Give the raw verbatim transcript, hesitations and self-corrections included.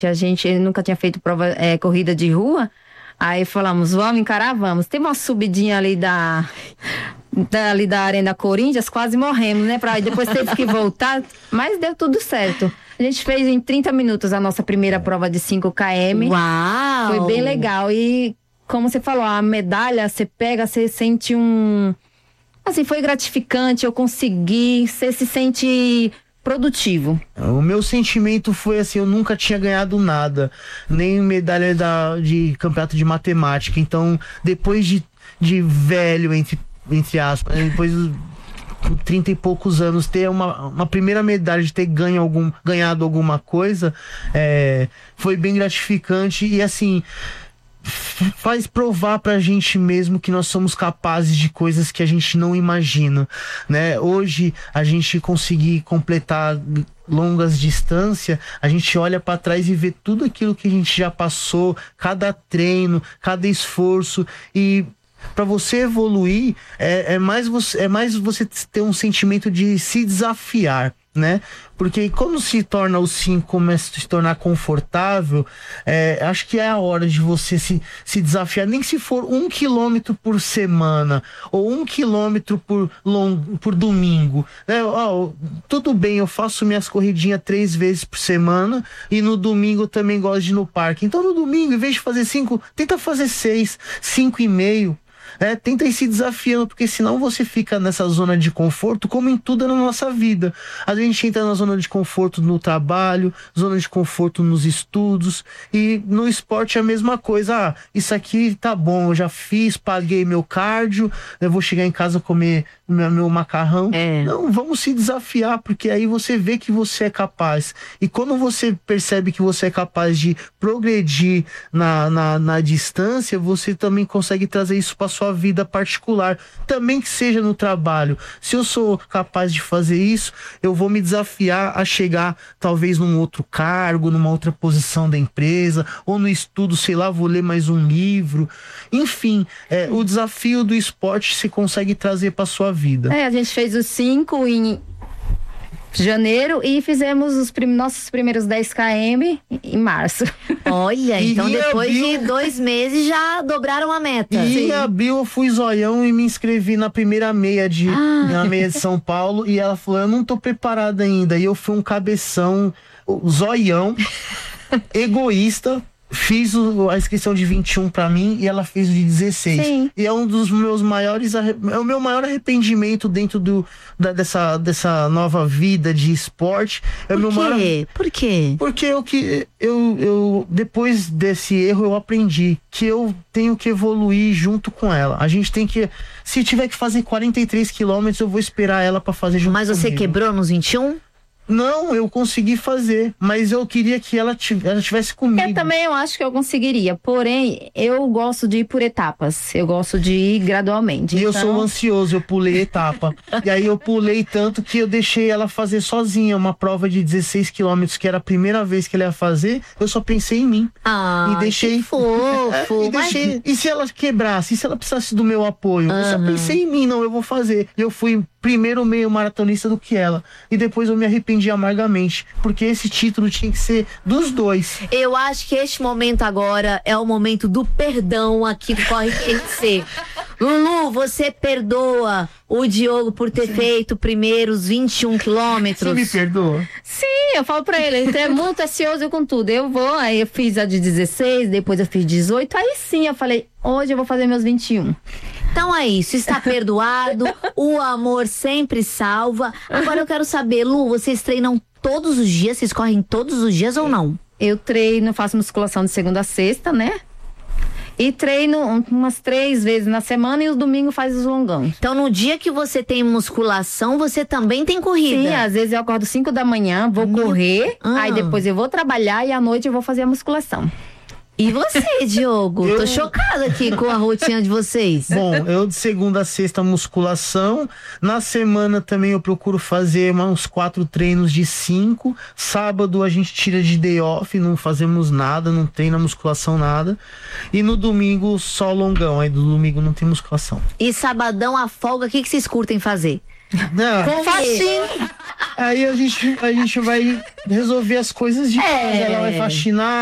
A gente nunca tinha feito prova, é, corrida de rua. Aí falamos, vamos encarar, vamos. Tem uma subidinha ali da, da, ali da Arena Corinthians, quase morremos, né? Pra, depois teve que voltar, mas deu tudo certo. A gente fez em trinta minutos a nossa primeira prova de cinco quilômetros. Uau! Foi bem legal. E como você falou, a medalha, você pega, você sente um... Assim, foi gratificante, eu consegui, você se sente... produtivo. O meu sentimento foi assim, eu nunca tinha ganhado nada, nem medalha da, de campeonato de matemática. Então, depois de, de velho, entre, entre aspas, depois dos trinta e poucos anos, ter uma, uma primeira medalha, de ter ganho algum, ganhado alguma coisa, é, foi bem gratificante. E assim, faz provar pra gente mesmo que nós somos capazes de coisas que a gente não imagina, né? Hoje, a gente conseguir completar longas distâncias, a gente olha para trás e vê tudo aquilo que a gente já passou, cada treino, cada esforço. E para você evoluir, é, é, mais você, é mais você ter um sentimento de se desafiar, né? Porque quando se torna o cinco, começa a se tornar confortável, é, acho que é a hora de você se, se desafiar, nem se for um quilômetro por semana ou um quilômetro por, long, por domingo, né? Oh, tudo bem, eu faço minhas corridinhas três vezes por semana e no domingo eu também gosto de ir no parque. Então no domingo, em vez de fazer cinco, tenta fazer seis, cinco e meio. É, tenta ir se desafiando, porque senão você fica nessa zona de conforto, como em tudo na nossa vida. A gente entra na zona de conforto no trabalho, zona de conforto nos estudos, e no esporte é a mesma coisa. Ah, isso aqui tá bom, eu já fiz, paguei meu cardio, eu vou chegar em casa comer meu, meu macarrão. É. Não, vamos se desafiar, porque aí você vê que você é capaz. E quando você percebe que você é capaz de progredir na, na, na distância, você também consegue trazer isso para sua vida particular, também que seja no trabalho. Se eu sou capaz de fazer isso, eu vou me desafiar a chegar talvez num outro cargo, numa outra posição da empresa, ou no estudo, sei lá, vou ler mais um livro. Enfim, é, o desafio do esporte se consegue trazer para sua vida. É, a gente fez os cinco em janeiro e fizemos os prim- nossos primeiros dez quilômetros em março. Olha, E então em depois abril- de dois meses já dobraram a meta. E em abril eu fui zoião e me inscrevi na primeira meia de, Ah. na meia de São Paulo, e ela falou, eu não tô preparada ainda. E eu fui um cabeção, zoião, egoísta. Fiz o, a inscrição de vinte e um pra mim e ela fez o de dezesseis. Sim. E é um dos meus maiores arre- é o meu maior arrependimento dentro do, da, dessa, dessa nova vida de esporte. É o Por meu quê? maior... Por quê? Porque eu, que, eu, eu, depois desse erro, eu aprendi que eu tenho que evoluir junto com ela. A gente tem que... Se tiver que fazer quarenta e três quilômetros, eu vou esperar ela pra fazer junto Mas você comigo. quebrou nos vinte e um? Não, eu consegui fazer, mas eu queria que ela tivesse, ela tivesse comigo. Eu também eu acho que eu conseguiria, porém, eu gosto de ir por etapas, eu gosto de ir gradualmente. E eu então... sou ansioso, eu pulei etapa. E aí eu pulei tanto que eu deixei ela fazer sozinha uma prova de dezesseis quilômetros, que era a primeira vez que ela ia fazer. Eu só pensei em mim. Ah, e deixei que fofo. e, Mas- deixei... e se ela quebrasse, e se ela precisasse do meu apoio? Eu só pensei em mim, não, eu vou fazer. E eu fui primeiro meio maratonista do que ela. E depois eu me arrependi amargamente, porque esse título tinha que ser dos dois. Eu acho que este momento agora é o momento do perdão aqui do Corre Q C. Lulu, você perdoa o Diogo por ter feito primeiro os vinte e um quilômetros? Você me perdoa? Sim, eu falo pra ele, ele é muito ansioso com tudo. Eu vou, aí eu fiz a de dezesseis, depois eu fiz dezoito, aí sim eu falei, hoje eu vou fazer meus vinte e um. Então é isso, está perdoado, o amor sempre salva. Agora eu quero saber, Lu, vocês treinam todos os dias? Vocês correm todos os dias ou não? Eu treino, faço musculação de segunda a sexta, né? E treino umas três vezes na semana e os domingos faz os longão. Então no dia que você tem musculação, você também tem corrida? Sim, às vezes eu acordo cinco da manhã, vou Meu... correr, Ah. aí depois eu vou trabalhar e à noite eu vou fazer a musculação. E você, Diogo? Eu- Tô chocada aqui com a rotina de vocês. Bom, eu de segunda a sexta musculação. Na semana também eu procuro fazer uns quatro treinos de cinco. Sábado a gente tira de day off, não fazemos nada, não treina musculação, nada. E no domingo só longão, aí do domingo não tem musculação. E sabadão, a folga, o que, que vocês curtem fazer? Não, Com Faxina. aí a gente, a gente vai resolver as coisas de casa. É. Ela vai faxinar.